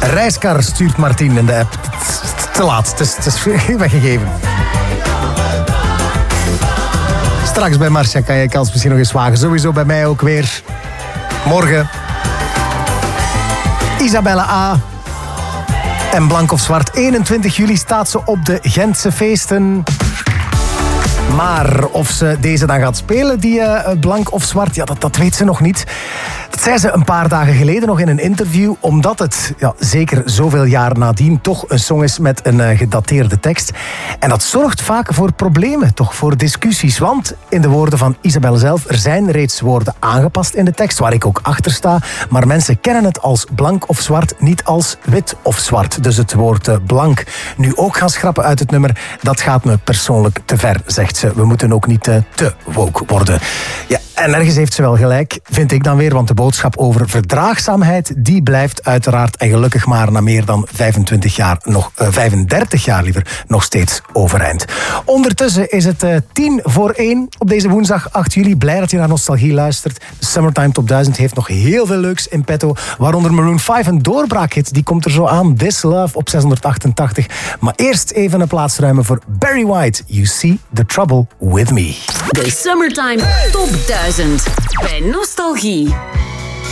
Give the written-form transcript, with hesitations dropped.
Reiskar stuurt Martien in de app. Te laat, het is weggegeven. Straks bij Marcia kan je kans misschien nog eens wagen. Sowieso bij mij ook weer. Morgen. Isabelle A. En Blank of Zwart. 21 juli staat ze op de Gentse feesten. Maar of ze deze dan gaat spelen, die Blank of Zwart, ja, dat weet ze nog niet. Dat zei ze een paar dagen geleden nog in een interview, omdat het zeker zoveel jaar nadien toch een song is met een gedateerde tekst. En dat zorgt vaak voor problemen, toch voor discussies. Want, in de woorden van Isabelle zelf, er zijn reeds woorden aangepast in de tekst, waar ik ook achter sta. Maar mensen kennen het als blank of zwart, niet als wit of zwart. Dus het woord blank nu ook gaan schrappen uit het nummer, dat gaat me persoonlijk te ver, zegt ze. We moeten ook niet te woke worden. Ja, en ergens heeft ze wel gelijk, vind ik dan weer, want de boodschap over verdraagzaamheid, die blijft uiteraard en gelukkig maar na meer dan 35 jaar liever, nog steeds overeind. Ondertussen is het 1:10 op deze woensdag 8 juli. Blij dat je naar Nostalgie luistert. De Summertime Top 1000 heeft nog heel veel leuks in petto, waaronder Maroon 5 een doorbraakhit, die komt er zo aan. This Love op 688. Maar eerst even een plaats ruimen voor Barry White. You See the Trouble with Me. De Summertime Top 1000 bij Nostalgie.